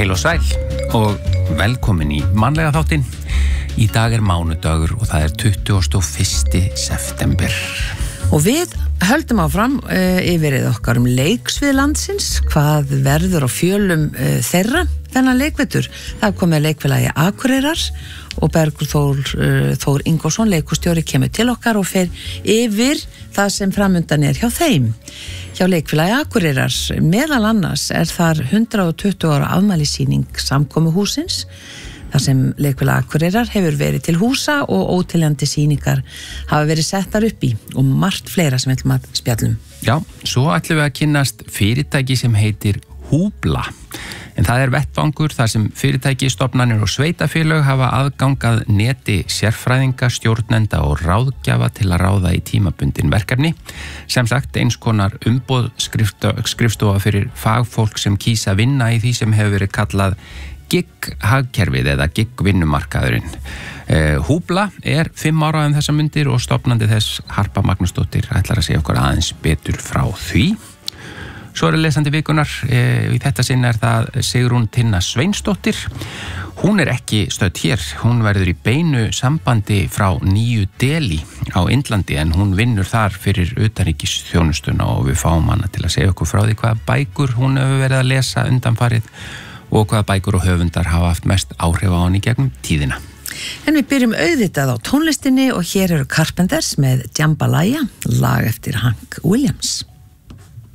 Heil og sæl og velkomin í mannlega þáttinn. Í dag mánudagur og það 21. september. Og við höldum áfram yfirrið okkar leiksvið landsins, hvað verður á fjölum þeirra þennan leikvetur. Það komið leikfélagi Akureyrar og Bergur Þór Ingvarsson, leikustjóri, kemur til okkar og fer yfir það sem framundan hjá þeim. Hjá leikfélagi Akureyrar, meðal annars þar 120 ára afmælissýning samkomuhúsins, þar sem leikfélagi Akureyrar hefur verið til húsa og óteljandi sýningar hafa verið settar upp í og margt fleira sem við ætlum að spjallum. Já, svo ætlum við að kynnast fyrirtæki sem heitir Húbla. En það vettvangur þar sem fyrirtæki, stofnanir og sveitafélög hafa aðgangað neti sérfræðinga, stjórnenda og ráðgjafa til að ráða í tímabundin verkefni. Sem sagt, eins konar umboð skrifstofa fyrir fagfólk sem kýsa vinna í því sem hefur verið kallað gig-hagkerfið eða gig-vinnumarkaðurinn. Húbla 5 ára þessar mundir og stofnandi þess Harpa Magnúsdóttir ætlar að segja okkur aðeins betur frá því. Svo lesandi vikunar, í þetta sinn það Sigrún Tinna Sveinsdóttir. Hún ekki stödd hér, hún verður í beinu sambandi frá Nýju Delhi á Indlandi en hún vinnur þar fyrir utanríkisþjónustuna og við fáum hana til að segja okkur frá því hvaða bækur hún hefur verið að lesa undanfarið og hvaða bækur og höfundar hafa haft mest áhrif á hann í gegnum tíðina. En við byrjum auðvitað á tónlistinni og hér Carpenters með Jambalaya, lag eftir Hank Williams.